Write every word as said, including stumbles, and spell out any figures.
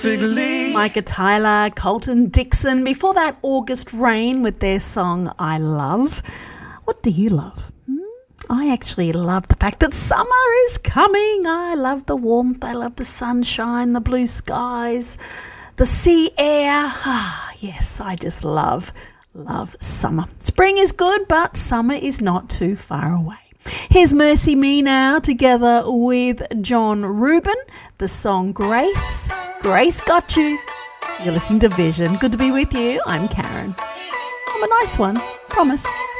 Micah Tyler, Colton Dixon. Before that, August Rain with their song I Love. What do you love? Hmm? I actually love the fact that summer is coming. I love the warmth. I love the sunshine, the blue skies, the sea air. Ah, yes, I just love, love summer. Spring is good, but summer is not too far away. Here's Mercy Me now, together with John Reuben, the song Grace. Grace got you. You're listening to Vision. Good to be with you. I'm Karen. I'm a nice one, promise.